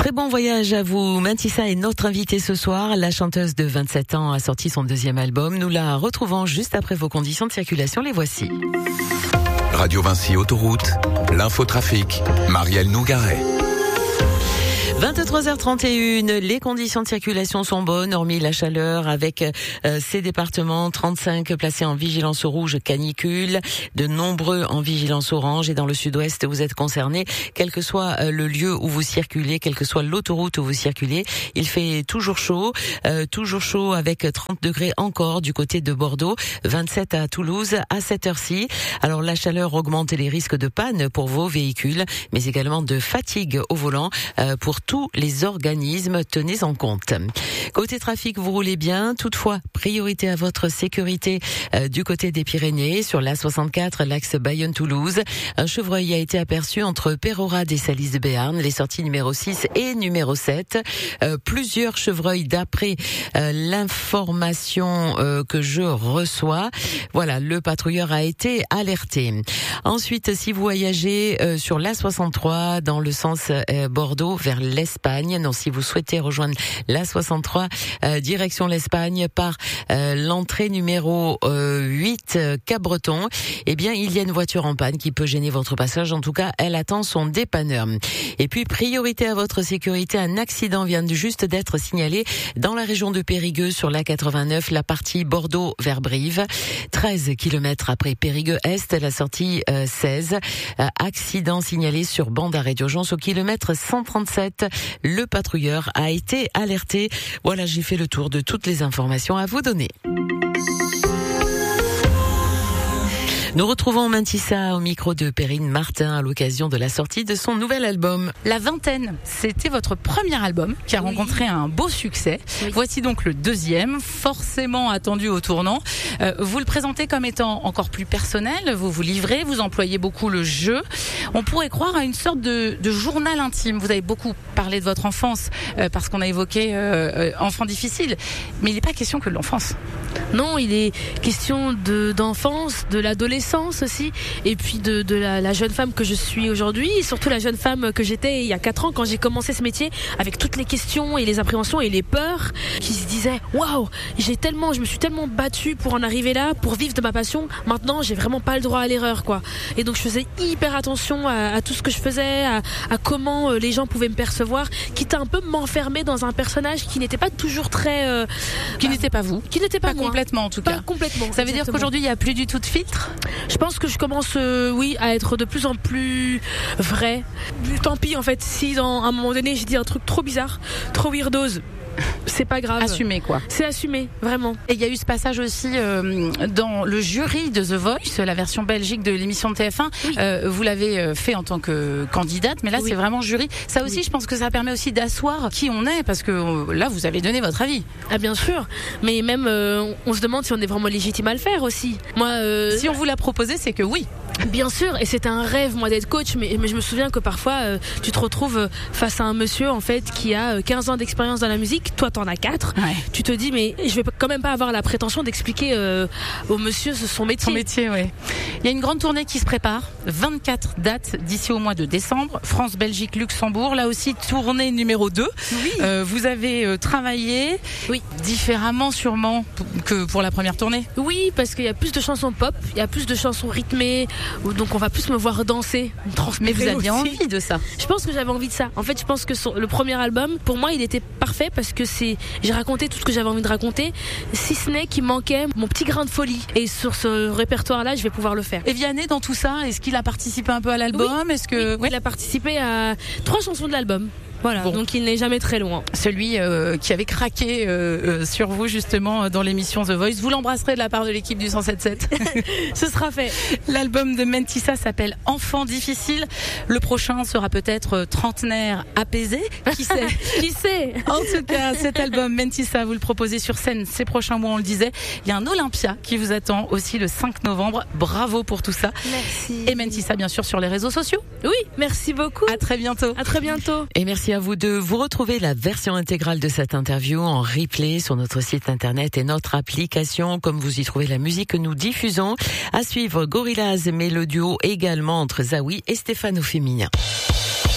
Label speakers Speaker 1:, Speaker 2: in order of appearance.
Speaker 1: Très bon voyage à vous. Mentissa est notre invitée ce soir. La chanteuse de 27 ans a sorti son deuxième album. Nous la retrouvons juste après vos conditions de circulation. Les voici.
Speaker 2: Radio Vinci Autoroute, l'infotrafic, Marielle Nougaret.
Speaker 1: 23h31, les conditions de circulation sont bonnes, hormis la chaleur, avec ces départements 35 placés en vigilance rouge canicule, de nombreux en vigilance orange, et dans le sud-ouest vous êtes concernés, quel que soit le lieu où vous circulez, quelle que soit l'autoroute où vous circulez. Il fait toujours chaud avec 30 degrés encore du côté de Bordeaux, 27 à Toulouse à cette heure-ci. Alors la chaleur augmente les risques de panne pour vos véhicules, mais également de fatigue au volant pour tous les organismes, tenez en compte. Côté trafic, vous roulez bien, toutefois, priorité à votre sécurité du côté des Pyrénées, sur l'A64, l'axe Bayonne-Toulouse. Un chevreuil a été aperçu entre Pérorade et Salis de Béarn, les sorties numéro 6 et numéro 7. Plusieurs chevreuils d'après l'information que je reçois. Voilà, le patrouilleur a été alerté. Ensuite, si vous voyagez sur l'A63 dans le sens Bordeaux vers l'Espagne, donc si vous souhaitez rejoindre l'A63 direction l'Espagne par l'entrée numéro 8 Cap-Breton, eh bien il y a une voiture en panne qui peut gêner votre passage. En tout cas, elle attend son dépanneur. Et puis priorité à votre sécurité, un accident vient juste d'être signalé dans la région de Périgueux sur l'A89, la partie Bordeaux vers Brive, 13 km après Périgueux-Est, la sortie 16. Accident signalé sur bande d'arrêt d'urgence au kilomètre 137. Le patrouilleur a été alerté. Voilà, j'ai fait le tour de toutes les informations à vous donner. Nous retrouvons Mentissa au micro de Perrine Martin à l'occasion de la sortie de son nouvel album.
Speaker 3: La Vingtaine, c'était votre premier album qui a rencontré un beau succès. Oui. Voici donc le deuxième, forcément attendu au tournant. Vous le présentez comme étant encore plus personnel, vous vous livrez, vous employez beaucoup le jeu. On pourrait croire à une sorte de journal intime. Vous avez beaucoup parlé de votre enfance parce qu'on a évoqué enfant difficile, mais il n'est pas question que de l'enfance.
Speaker 4: Non, il est question d'enfance, de l'adolescence aussi, et puis de la jeune femme que je suis aujourd'hui, et surtout la jeune femme que j'étais il y a 4 ans quand j'ai commencé ce métier, avec toutes les questions et les appréhensions et les peurs, qui se disaient waouh, je me suis tellement battue pour en arriver là, pour vivre de ma passion. Maintenant, j'ai vraiment pas le droit à l'erreur, quoi. Et donc je faisais hyper attention à tout ce que je faisais, à comment les gens pouvaient me percevoir, quitte à un peu m'enfermer dans un personnage qui n'était pas toujours très
Speaker 3: qui n'était pas vous,
Speaker 4: qui n'était pas moi.
Speaker 3: Complètement en tout cas.
Speaker 4: Pas complètement.
Speaker 3: Ça veut dire qu'aujourd'hui il n'y a plus du tout de filtre.
Speaker 4: Je pense que je commence à être de plus en plus vrai. Tant pis en fait, si à un moment donné j'ai dit un truc trop bizarre, trop weirdos, c'est pas grave.
Speaker 3: Assumé quoi.
Speaker 4: C'est assumé, vraiment.
Speaker 3: Et il y a eu ce passage aussi dans le jury de The Voice, la version belgique de l'émission de TF1. Oui. Vous l'avez fait en tant que candidate, mais là oui, c'est vraiment jury. Ça aussi, oui, je pense que ça permet aussi d'asseoir qui on est, parce que là vous avez donné votre avis.
Speaker 4: Ah bien sûr, mais même on se demande si on est vraiment légitime à le faire aussi. Moi,
Speaker 3: si on vous l'a proposé, c'est que oui.
Speaker 4: Bien sûr, et c'était un rêve moi d'être coach, mais je me souviens que parfois tu te retrouves face à un monsieur en fait qui a 15 ans d'expérience dans la musique, toi t'en as 4, ouais. Tu te dis mais je vais quand même pas avoir la prétention d'expliquer au monsieur son métier.
Speaker 3: Son métier, oui. Il y a une grande tournée qui se prépare, 24 dates d'ici au mois de décembre, France, Belgique, Luxembourg, là aussi tournée numéro 2. Oui. Vous avez travaillé différemment sûrement que pour la première tournée.
Speaker 4: Oui, parce qu'il y a plus de chansons pop, il y a plus de chansons rythmées, donc on va plus me voir danser.
Speaker 3: Mais vous aviez envie de ça?
Speaker 4: Je pense que j'avais envie de ça. En fait, je pense que le premier album, pour moi, il était parfait parce que j'ai raconté tout ce que j'avais envie de raconter, si ce n'est qu'il manquait mon petit grain de folie. Et sur ce répertoire-là, je vais pouvoir le faire.
Speaker 3: Et Vianney, dans tout ça, est-ce qu'il a participé un peu à l'album?
Speaker 4: Oui. Oui, il a participé à 3 chansons de l'album. Voilà, bon. Donc il n'est jamais très loin.
Speaker 3: Celui qui avait craqué sur vous justement dans l'émission The Voice, vous l'embrasserez de la part de l'équipe du 107.7.
Speaker 4: Ce sera fait.
Speaker 3: L'album de Mentissa s'appelle Enfant difficile. Le prochain sera peut-être trentenaire apaisé. Qui sait?
Speaker 4: Qui sait?
Speaker 3: En tout cas, cet album Mentissa, vous le proposez sur scène ces prochains mois, on le disait. Il y a un Olympia qui vous attend aussi le 5 novembre. Bravo pour tout ça.
Speaker 4: Merci.
Speaker 3: Et Mentissa, bien sûr, sur les réseaux sociaux.
Speaker 4: Oui, merci beaucoup.
Speaker 3: À très bientôt.
Speaker 4: À très bientôt.
Speaker 1: Et merci à vous de vous retrouver la version intégrale de cette interview en replay sur notre site internet et notre application, comme vous y trouvez la musique que nous diffusons. À suivre Gorillaz, mais le duo également entre Zawi et Stéphane Oufemina.